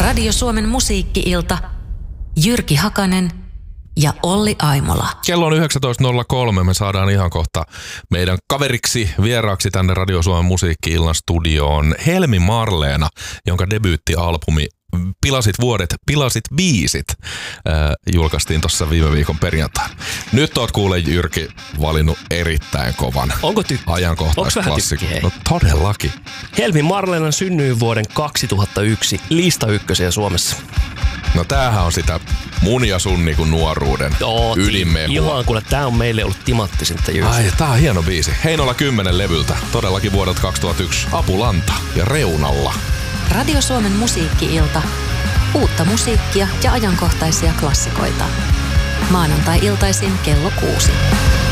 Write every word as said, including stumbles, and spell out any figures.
Radio Suomen musiikki-ilta, Jyrki Hakanen ja Olli Aimola. Kello on yhdeksäntoista nolla kolme. Me saadaan ihan kohta meidän kaveriksi vieraaksi tänne Radio Suomen musiikki-illan studioon Helmi Marleena, jonka debyyttialbumi Pilasit vuodet, pilasit biisit äh, julkaistiin tuossa viime viikon perjantaina. Nyt oot kuule Jyrki valinnut erittäin kovan Onko tykki? ajankohtaisklassikon. No todellakin. Helmi Marleenan synnyin vuoden kaksituhattayksi lista ykkösiä Suomessa. No tämähän on sitä mun ja sun niinku nuoruuden Joo, ydinmehua. Ihan kuule, tää on meille ollut timanttisinta Jyrki. Ai, tää on hieno biisi. Heinola kymmenen levyltä, todellakin vuodelta kaksituhattayksi. Apulanta ja Reunalla. Radio Suomen musiikki-ilta. Uutta musiikkia ja ajankohtaisia klassikoita. Maanantai-iltaisin kello kuusi.